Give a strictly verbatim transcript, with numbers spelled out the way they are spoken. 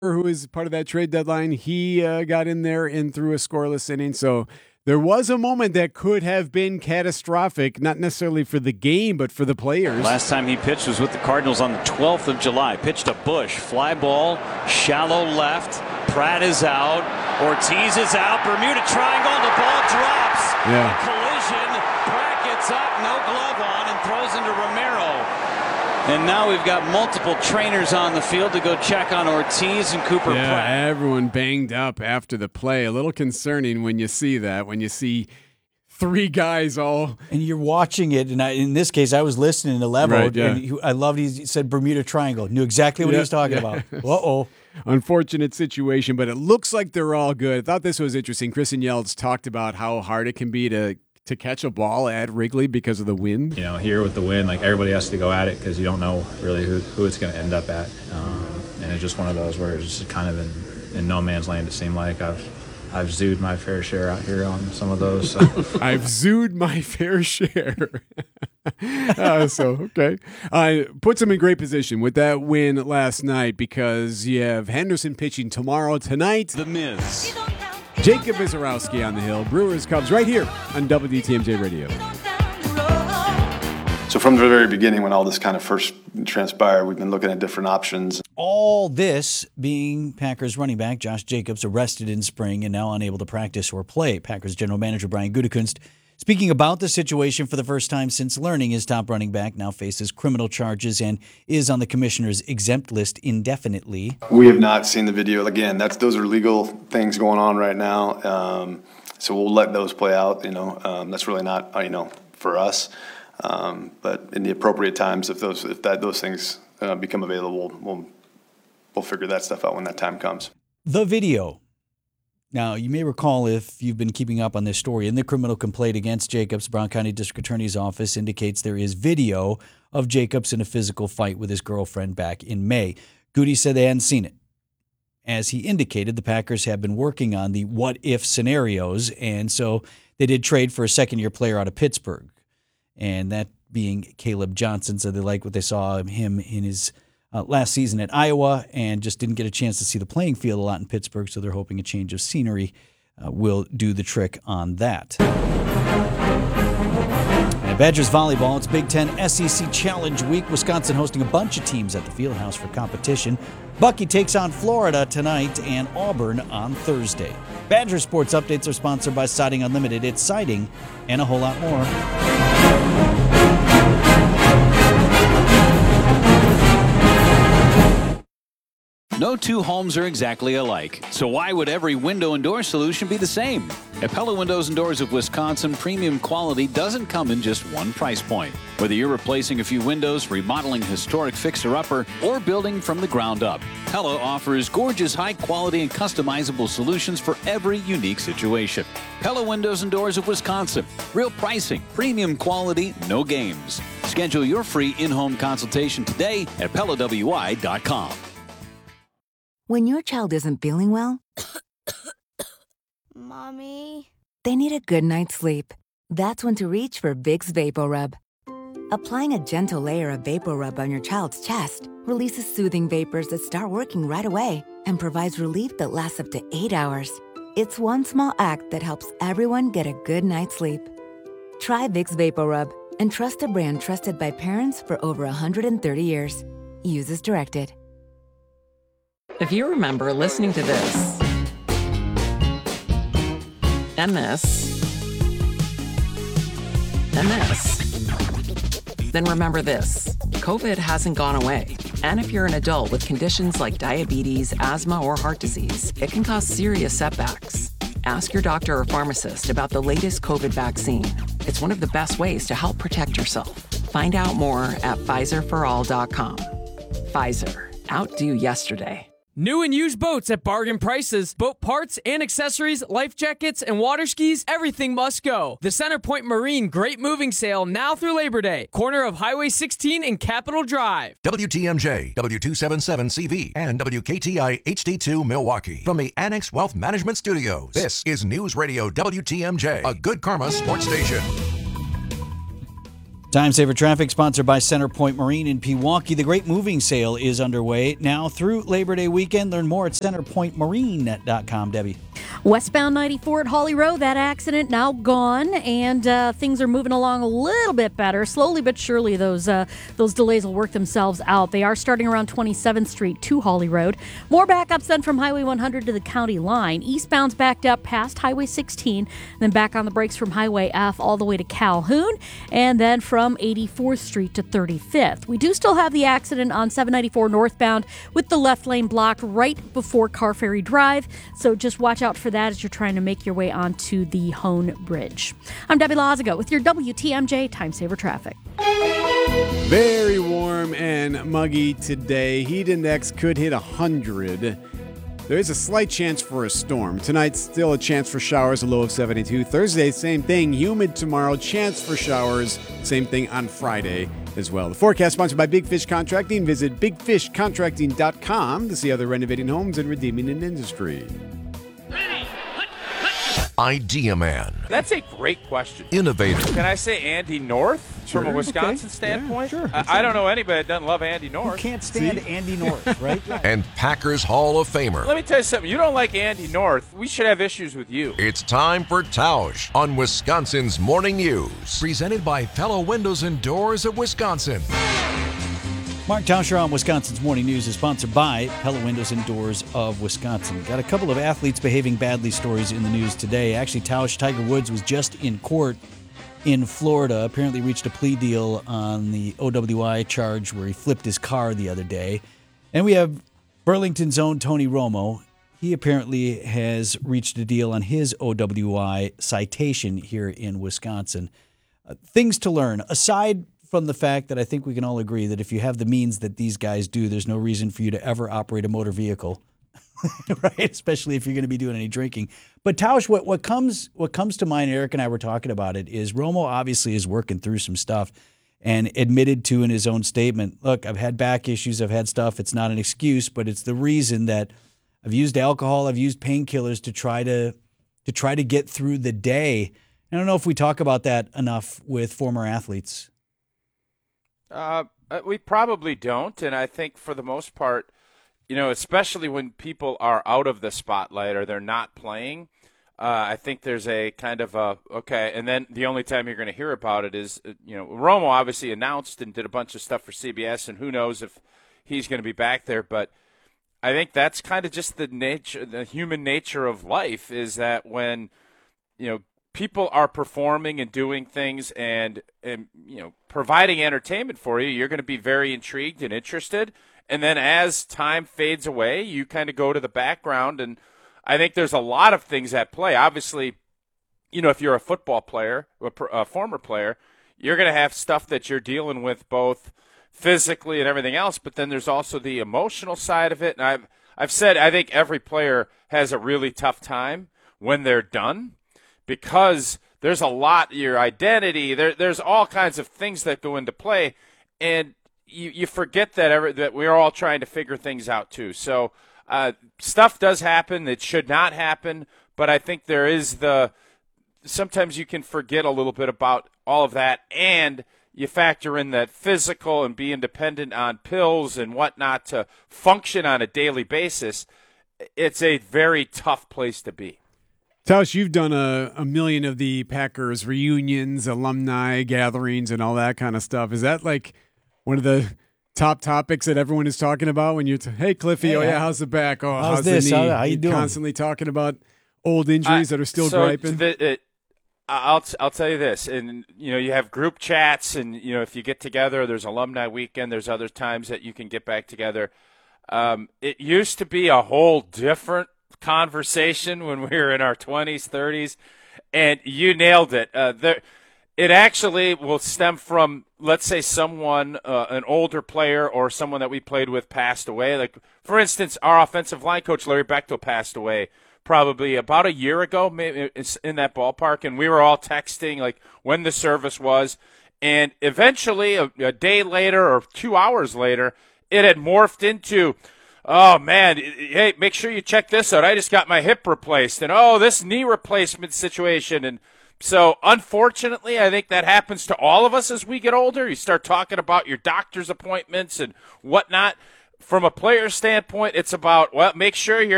who is part of that trade deadline, he uh, got in there and threw a scoreless inning. So there was a moment that could have been catastrophic, not necessarily for the game, but for the players. Last time he pitched was with the Cardinals on the twelfth of July. Pitched a Bush, fly ball, shallow left. Pratt is out. Ortiz is out. Bermuda triangle. The ball drops. Yeah. A collision. Pratt gets up, no glove on, and throws into Romero. And now we've got multiple trainers on the field to go check on Ortiz and Cooper yeah, Pratt. Everyone banged up after the play. A little concerning when you see that, when you see three guys all. And you're watching it, and I, in this case, I was listening to Levo, Right, yeah. and he, I loved he said Bermuda Triangle. Knew exactly what Yeah, he was talking yeah. about. Uh-oh. Unfortunate situation, but it looks like they're all good. I thought this was interesting. Kristen Yelds talked about how hard it can be to to catch a ball at Wrigley because of the wind. You know, here with the wind, like everybody has to go at it because you don't know really who, who it's going to end up at. Um, and it's just one of those where it's just kind of in, in no man's land, it seemed like. I've I've zooed my fair share out here on some of those. So. I've zooed my fair share. uh, so, okay. Uh, puts him in great position with that win last night because you have Henderson pitching tomorrow, tonight. The Miz. Jacob Visarowski on the hill. Brewers Cubs right here on W D T M J Radio. So from the very beginning, when all this kind of first transpired, we've been looking at different options. All this being Packers running back Josh Jacobs arrested in spring and now unable to practice or play. Packers general manager Brian Gutekunst speaking about the situation for the first time since learning his top running back now faces criminal charges and is on the commissioner's exempt list indefinitely. We have not seen the video. Again, that's those are legal things going on right now. Um, so we'll let those play out. You know, um, that's really not, you know, for us. Um, but in the appropriate times, if those if that those things uh, become available, we'll we'll figure that stuff out when that time comes. The video. Now, you may recall, if you've been keeping up on this story, in the criminal complaint against Jacobs, Brown County District Attorney's Office indicates there is video of Jacobs in a physical fight with his girlfriend back in May. Goody said they hadn't seen it. As he indicated, the Packers have been working on the what-if scenarios, and so they did trade for a second-year player out of Pittsburgh, and that being Caleb Johnson. So they like what they saw of him in his Uh, last season at Iowa and just didn't get a chance to see the playing field a lot in Pittsburgh, so they're hoping a change of scenery uh, will do the trick on that. And Badgers volleyball, it's Big Ten S E C Challenge Week. Wisconsin hosting a bunch of teams at the Fieldhouse for competition. Bucky takes on Florida tonight and Auburn on Thursday. Badger Sports Updates are sponsored by Siding Unlimited. It's siding and a whole lot more. No two homes are exactly alike, so why would every window and door solution be the same? At Pella Windows and Doors of Wisconsin, premium quality doesn't come in just one price point. Whether you're replacing a few windows, remodeling a historic fixer-upper, or building from the ground up, Pella offers gorgeous, high-quality, and customizable solutions for every unique situation. Pella Windows and Doors of Wisconsin. Real pricing, premium quality, no games. Schedule your free in-home consultation today at Pella W I dot com. When your child isn't feeling well, Mommy, they need a good night's sleep. That's when to reach for Vicks VapoRub. Applying a gentle layer of VapoRub on your child's chest releases soothing vapors that start working right away and provides relief that lasts up to eight hours. It's one small act that helps everyone get a good night's sleep. Try Vicks VapoRub and trust a brand trusted by parents for over one hundred thirty years. Use as directed. If you remember listening to this, and this, and this, then remember this. COVID hasn't gone away. And if you're an adult with conditions like diabetes, asthma, or heart disease, it can cause serious setbacks. Ask your doctor or pharmacist about the latest COVID vaccine. It's one of the best ways to help protect yourself. Find out more at Pfizer for all dot com. Pfizer. Outdo yesterday. New and used boats at bargain prices. Boat parts and accessories, life jackets, and water skis, everything must go. The Centerpoint Marine Great Moving Sale now through Labor Day. Corner of Highway sixteen and Capitol Drive. W T M J, W two seventy-seven C V, and W K T I H D two Milwaukee. From the Annex Wealth Management Studios, this is News Radio W T M J, a Good Karma sports station. Time Saver Traffic, sponsored by Centerpoint Marine in Pewaukee. The Great Moving Sale is underway now through Labor Day weekend. Learn more at centerpoint marine dot com. Debbie. Westbound ninety-four at Holly Road, that accident now gone, and uh, things are moving along a little bit better. Slowly but surely, those uh, those delays will work themselves out. They are starting around twenty-seventh Street to Holly Road. More backups then from Highway one hundred to the county line. Eastbound's backed up past Highway sixteen, then back on the brakes from Highway F all the way to Calhoun, and then from eighty-fourth Street to thirty-fifth. We do still have the accident on seven ninety-four northbound with the left lane blocked right before Car Ferry Drive, so just watch out for that as you're trying to make your way onto the Hone Bridge. I'm Debbie Lazago with your W T M J Time Saver Traffic. Very warm and muggy today. Heat index could hit one hundred. There is a slight chance for a storm. Tonight, still a chance for showers, a low of seventy-two. Thursday, same thing. Humid tomorrow, chance for showers. Same thing on Friday as well. The forecast sponsored by Big Fish Contracting. Visit big fish contracting dot com to see how they're renovating homes and redeeming an industry. Idea Man. That's a great question. Innovator. Can I say Andy North Sure, from a Wisconsin okay. standpoint? Yeah, sure. I, I don't know anybody that doesn't love Andy North. Who can't stand See? Andy North, right? And Packers Hall of Famer. Let me tell you something. You don't like Andy North. We should have issues with you. It's time for Tausch on Wisconsin's Morning News. Presented by Pella Windows and Doors of Wisconsin. Mark Tauscher on Wisconsin's Morning News is sponsored by Pella Windows and Doors of Wisconsin. Got a couple of athletes behaving badly stories in the news today. Actually, Tausch, Tiger Woods was just in court in Florida, apparently reached a plea deal on the O W I charge where he flipped his car the other day. And we have Burlington's own Tony Romo. He apparently has reached a deal on his O W I citation here in Wisconsin. Uh, things to learn. Aside from the fact that I think we can all agree that if you have the means that these guys do, there's no reason for you to ever operate a motor vehicle, right? Especially if you're going to be doing any drinking. But Tausch, what, what comes what comes to mind, Eric and I were talking about it, is Romo obviously is working through some stuff and admitted to in his own statement, look, I've had back issues, I've had stuff. It's not an excuse, but it's the reason that I've used alcohol, I've used painkillers to try to to try to get through the day. I don't know if we talk about that enough with former athletes. Uh, we probably don't, and I think for the most part, you know, especially when people are out of the spotlight or they're not playing, uh, I think there's a kind of a, okay, and then the only time you're going to hear about it is, you know, Romo obviously announced and did a bunch of stuff for C B S, and who knows if he's going to be back there, but I think that's kind of just the nature, the human nature of life, is that when, you know, people are performing and doing things and, and, you know, providing entertainment for you, you're going to be very intrigued and interested. And then as time fades away, you kind of go to the background. And I think there's a lot of things at play. Obviously, you know, if you're a football player, a, a former player, you're going to have stuff that you're dealing with both physically and everything else. But then there's also the emotional side of it. And I've, I've said I think every player has a really tough time when they're done, because there's a lot, your identity, there, there's all kinds of things that go into play, and you, you forget that every, that we're all trying to figure things out too. So uh, stuff does happen that should not happen, but I think there is the – sometimes you can forget a little bit about all of that, and you factor in that physical and being dependent on pills and whatnot to function on a daily basis. It's a very tough place to be. Tausch, you've done a, a million of the Packers reunions, alumni gatherings, and all that kind of stuff. Is that like one of the top topics that everyone is talking about when you're, t- hey, Cliffy, hey, oh, yeah, how's the back? Oh, how's, how's this? the knee? How, how you doing? Constantly talking about old injuries I, that are still so griping. The, it, I'll, I'll tell you this. And, you know, you have group chats, and, you know, if you get together, there's alumni weekend, there's other times that you can get back together. Um, it used to be a whole different conversation when we were in our twenties, thirties, and you nailed it. Uh, there, it actually will stem from, let's say, someone, uh, an older player or someone that we played with passed away. Like, for instance, our offensive line coach, Larry Bechtel, passed away probably about a year ago, maybe it's in that ballpark, and we were all texting, like, when the service was, and eventually, a, a day later or two hours later, it had morphed into, oh, man, hey, make sure you check this out. I just got my hip replaced. And, oh, this knee replacement situation. And So, unfortunately, I think that happens to all of us as we get older. You start talking about your doctor's appointments and whatnot. From a player standpoint, it's about, well, make sure you're